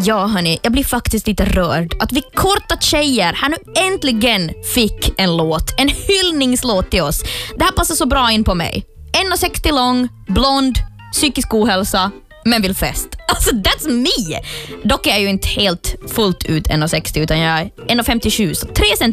Ja hörni, jag blir faktiskt lite rörd att vi korta tjejer här nu äntligen fick en låt. En hyllningslåt till oss. Det här passar så bra in på mig. 1,60 lång, blond, psykisk ohälsa, men vill fest. Alltså that's me. Dock är jag ju inte helt fullt ut 1,60 utan jag är 1,57, så 3